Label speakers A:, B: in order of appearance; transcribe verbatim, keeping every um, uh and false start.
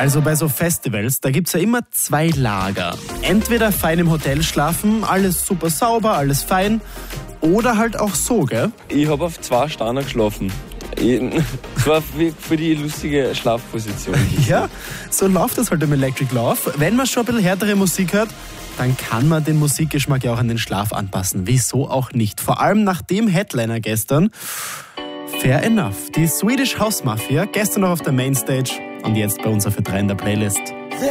A: Also bei so Festivals, da gibt's ja immer zwei Lager. Entweder fein im Hotel schlafen, alles super sauber, alles fein. Oder halt auch so, gell?
B: Ich habe auf zwei Steinen geschlafen. Das war für die lustige Schlafposition.
A: Ja, so läuft das halt im Electric Love. Wenn man schon ein bisschen härtere Musik hört, dann kann man den Musikgeschmack ja auch an den Schlaf anpassen. Wieso auch nicht? Vor allem nach dem Headliner gestern. Fair enough. Die Swedish House Mafia, gestern noch auf der Mainstage und jetzt bei uns auf der drei in der Playlist.